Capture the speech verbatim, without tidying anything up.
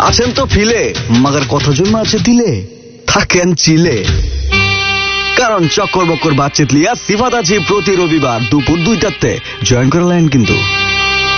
আছেন তো ফিলে, মাগার কথা জন্ম আছে দিলে, থাকেন চিলে। কারণ চক্কর বক্কর বাতচিত লিয়া সিফাত আছি প্রতি রবিবার দুপুর দুইটাতে। জয়েন করলেন কিন্তু।